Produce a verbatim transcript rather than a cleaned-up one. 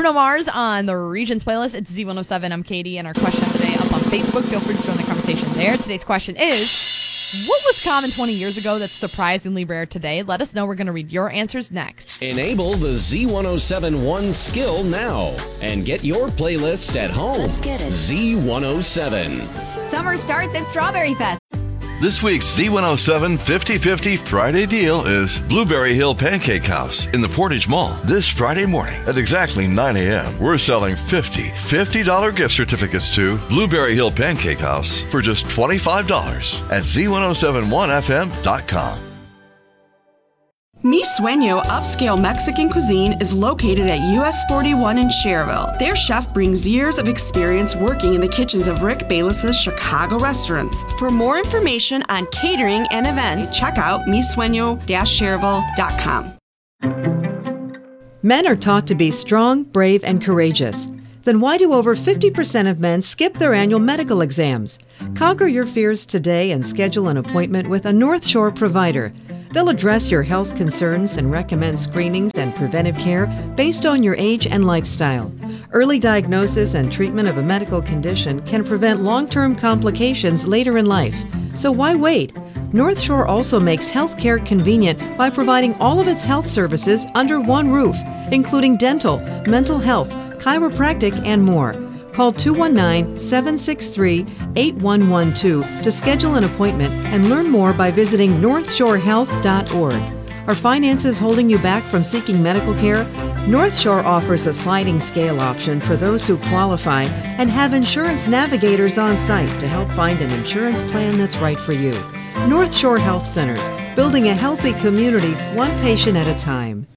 Bruno Mars on the Regions playlist. It's Z one oh seven. I'm Katie, and our question of the day up on Facebook. Feel free to join the conversation there. Today's question is, what was common twenty years ago that's surprisingly rare today? Let us know. We're going to read your answers next. Enable the Z one oh seven One skill now and get your playlist at home. Let's get it. Z one oh seven. Summer starts at Strawberry Fest. This week's Z one oh seven fifty fifty Friday deal is Blueberry Hill Pancake House in the Portage Mall. This Friday morning at exactly nine a.m., we're selling fifty fifty dollars gift certificates to Blueberry Hill Pancake House for just twenty-five dollars at Z ten seventy-one F M dot com. Mi Sueño Upscale Mexican Cuisine is located at U S forty-one in Cherville. Their chef brings years of experience working in the kitchens of Rick Bayless's Chicago restaurants. For more information on catering and events, check out mi sueño dash cherville dot com. Men are taught to be strong, brave, and courageous. Then why do over fifty percent of men skip their annual medical exams? Conquer your fears today and schedule an appointment with a North Shore provider. They'll address your health concerns and recommend screenings and preventive care based on your age and lifestyle. Early diagnosis and treatment of a medical condition can prevent long-term complications later in life. So why wait? North Shore also makes healthcare convenient by providing all of its health services under one roof, including dental, mental health, chiropractic, and more. Call two one nine, seven six three, eight one one two to schedule an appointment and learn more by visiting north shore health dot org. Are finances holding you back from seeking medical care? North Shore offers a sliding scale option for those who qualify and have insurance navigators on site to help find an insurance plan that's right for you. North Shore Health Centers, building a healthy community one patient at a time.